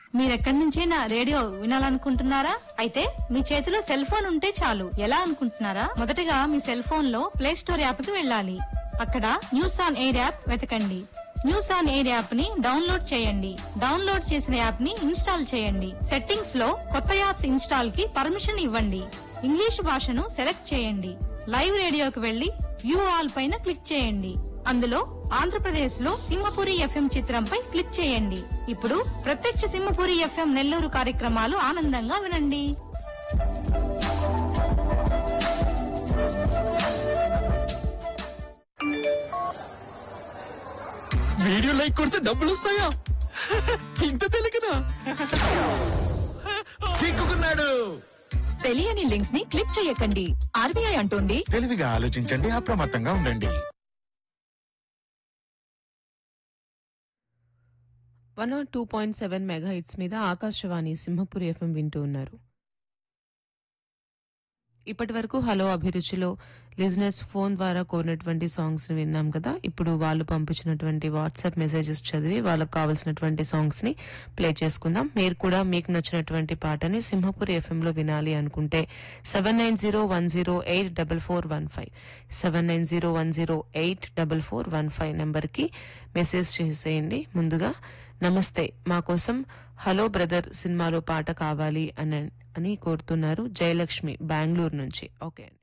మీరెక్కడి నుంచైనా రేడియో వినాలనుకుంటున్నారా? అయితే మీ చేతిలో సెల్ ఫోన్ ఉంటే చాలు. ఎలా అనుకుంటున్నారా? మొదటగా మీ సెల్ ఫోన్ లో ప్లే స్టోర్ యాప్ కి వెళ్ళాలి. అక్కడ న్యూస్ ఆన్ ఎయిర్ యాప్ వెతకండి. న్యూస్ ఆన్ ఎయిర్ యాప్ ని డౌన్లోడ్ చేయండి. డౌన్లోడ్ చేసిన యాప్ ని ఇన్స్టాల్ చేయండి. సెట్టింగ్స్ లో కొత్త యాప్స్ ఇన్స్టాల్ కి పర్మిషన్ ఇవ్వండి. ఇంగ్లీష్ భాషను సెలెక్ట్ చేయండి. లైవ్ రేడియోకి వెళ్లి వ్యూ ఆల్ పైన క్లిక్ చేయండి. అందులో ఆంధ్రప్రదేశ్ లో సింహపురి ఎఫ్ఎం చిత్రంపై క్లిక్ చేయండి. ఇప్పుడు ప్రత్యక్ష సింహపురి ఎఫ్ఎం నెల్లూరు కార్యక్రమాలు ఆనందంగా వినండి. వీడియో లైక్ కొడితే డబ్బులు వస్తాయా? ఇంత తెలియకనా? చిక్కుకున్నాడు. తెలియని లింక్స్ ని క్లిక్ చేయకండి. ఆర్బీఐ అంటోంది తెలివిగా ఆలోచించండి, అప్రమత్తంగా ఉండండి. 102.7 మెగాహిట్స్ మీద ఆకాశవాణి సింహపురి ఎఫ్ఎం వింటూ ఉన్నారు. ఇప్పటి వరకు హలో అభిరుచిలో లిజనర్స్ ఫోన్ ద్వారా కోరినటువంటి సాంగ్స్ ని విన్నాం కదా. ఇప్పుడు వాళ్ళు పంపించినటువంటి వాట్సాప్ మెసేజెస్ చదివి వాళ్ళకు కావాల్సినటువంటి సాంగ్స్ ని ప్లే చేసుకుందాం. మీరు కూడా మీకు నచ్చినటువంటి పాటని సింహపురి ఎఫ్ఎం లో వినాలి అనుకుంటే 7901084415 7901084415 నెంబర్ కి మెసేజ్ చేసేయండి. ముందుగా నమస్తే, మా కోసం హలో బ్రదర్ సినిమాలో పాట కావాలి అని కోరుతున్నారు జయలక్ష్మి బెంగళూరు నుంచి. ఓకే.